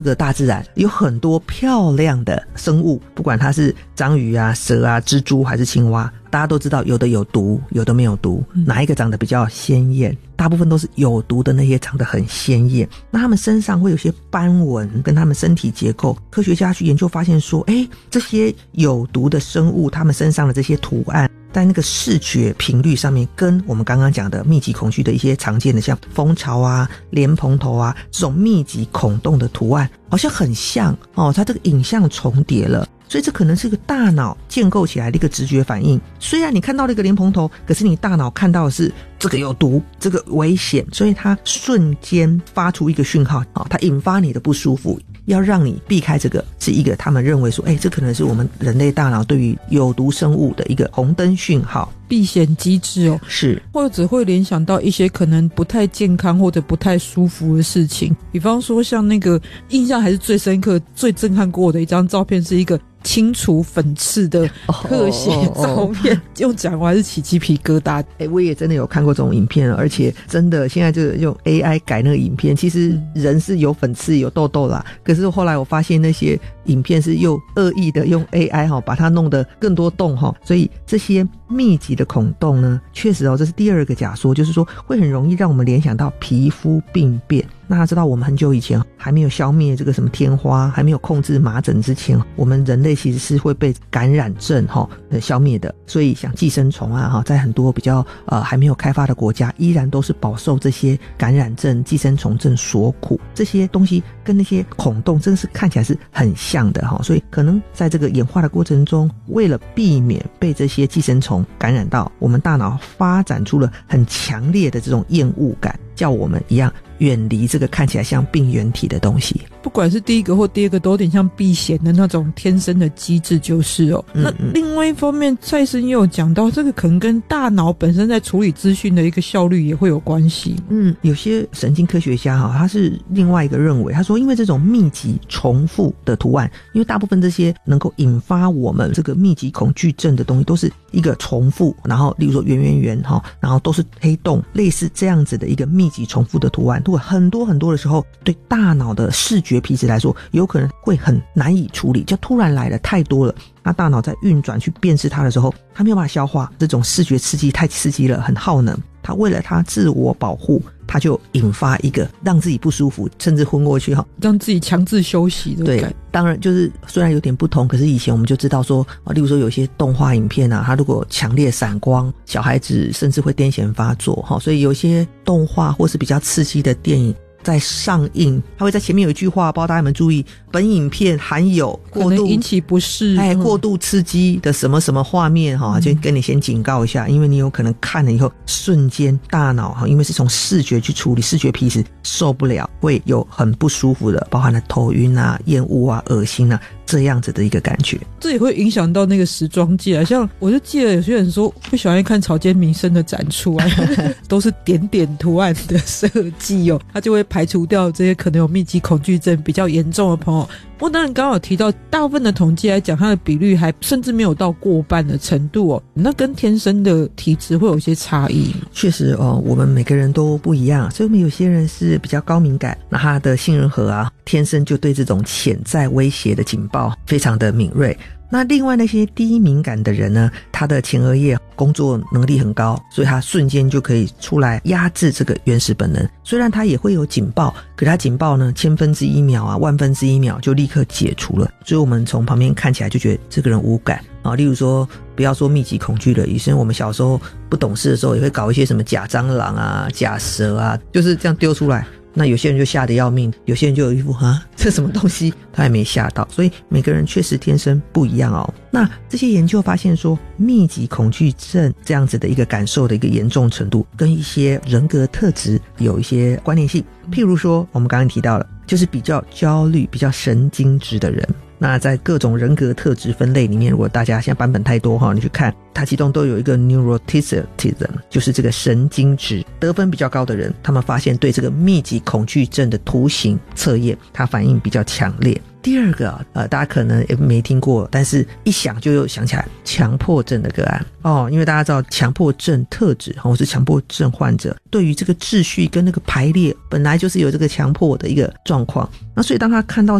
这个大自然有很多漂亮的生物，不管它是章鱼啊、蛇啊、蜘蛛还是青蛙，大家都知道有的有毒，有的没有毒，哪一个长得比较鲜艳？大部分都是有毒的那些长得很鲜艳。那他们身上会有些斑纹跟他们身体结构，科学家去研究发现说，这些有毒的生物他们身上的这些图案在那个视觉频率上面跟我们刚刚讲的密集恐惧的一些常见的像蜂巢啊、莲蓬头啊这种密集孔洞的图案好像很像它这个影像重叠了，所以这可能是一个大脑建构起来的一个直觉反应。虽然你看到了一个莲蓬头，可是你大脑看到的是这个有毒，这个危险，所以它瞬间发出一个讯号，它引发你的不舒服，要让你避开这个，是一个他们认为说这可能是我们人类大脑对于有毒生物的一个红灯讯号， 避险机制哦。 是， 或者会联想到一些可能不太健康或者不太舒服的事情，比方说像那个印象还是最深刻最震撼过我的一张照片，是一个清除粉刺的特写照片，用讲我还是起鸡皮疙瘩。 我也真的有看过这种影片，而且真的现在就用 AI 改那个影片，其实人是有粉刺有痘痘啦，可是后来我发现那些影片是又恶意的用 AI 把它弄得更多洞，所以这些密集的孔洞呢，确实这是第二个假说，就是说会很容易让我们联想到皮肤病变。那他知道我们很久以前还没有消灭这个什么天花，还没有控制麻疹之前，我们人类其实是会被感染症消灭的，所以像寄生虫啊在很多比较还没有开发的国家依然都是饱受这些感染症、寄生虫症所苦。这些东西跟那些孔洞真的是看起来是很像的所以可能在这个演化的过程中，为了避免被这些寄生虫感染到，我们大脑发展出了很强烈的这种厌恶感，叫我们一样远离这个看起来像病原体的东西。 不管是第一个或第二个都有点像避险的那种天生的机制就是那另外一方面，蔡生也有讲到这个可能跟大脑本身在处理资讯的一个效率也会有关系。 有些神经科学家他是另外一个认为，他说因为这种密集重复的图案，因为大部分这些能够引发我们这个密集恐惧症的东西都是一个重复，然后例如说圆圆圆然后都是黑洞，类似这样子的一个密集重复的图案，如果很多很多的时候，对大脑的视觉皮质来说有可能会很难以处理，就突然来了太多了，那大脑在运转去辨识它的时候，它没有办法消化，这种视觉刺激太刺激了，很耗能，它为了它自我保护，它就引发一个让自己不舒服甚至昏过去让自己强制休息的感觉。 对，当然就是虽然有点不同，可是以前我们就知道说例如说有些动画影片它如果强烈闪光，小孩子甚至会癫痫发作所以有些动画或是比较刺激的电影在上映，它会在前面有一句话，不知道大家有没有注意，本影片含有过度可能引起不适过度刺激的什么什么画面就跟你先警告一下，因为你有可能看了以后瞬间大脑因为是从视觉去处理，视觉皮质受不了，会有很不舒服的，包含了头晕啊、厌恶啊、恶心啊这样子的一个感觉。 这也会影响到那个时装界像我就记得有些人说不喜欢看草间弥生的展出都是点点图案的设计他就会排除掉这些可能有密集恐惧症比较严重的朋友。不过当然刚刚有提到大部分的统计来讲，它的比率还甚至没有到过半的程度那跟天生的体质会有一些差异。 确实我们每个人都不一样，所以我们有些人是比较高敏感，那他的杏仁核天生就对这种潜在威胁的警报非常的敏锐。那另外那些低敏感的人呢，他的前额叶工作能力很高，所以他瞬间就可以出来压制这个原始本能。虽然他也会有警报，可他警报呢千分之一秒万分之一秒就立刻解除了，所以我们从旁边看起来就觉得这个人无感例如说不要说密集恐惧了，以前我们小时候不懂事的时候也会搞一些什么假蟑螂啊、假蛇啊，就是这样丢出来，那有些人就吓得要命，有些人就有一副这什么东西他还没吓到，所以每个人确实天生不一样那这些研究发现说，密集恐惧症这样子的一个感受的一个严重程度跟一些人格特质有一些关联性。譬如说我们刚刚提到了，就是比较焦虑、比较神经质的人， 那在各种人格特质分类里面，如果大家现在版本太多哈，你去看它其中都有一个 neuroticism， 就是这个神经质，得分比较高的人，他们发现对这个密集恐惧症的图形测验它反应比较强烈。第二个大家可能也没听过，但是一想就又想起来强迫症的个案因为大家知道强迫症特质或是强迫症患者对于这个秩序跟那个排列本来就是有这个强迫的一个状况，那所以当他看到